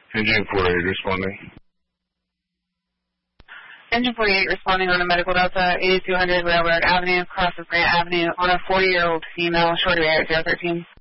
Engine 48 responding. Engine 48 responding on a medical Delta 8200 Railroad Avenue, crosses Grant Avenue on a 40-year-old female, short of air at 013.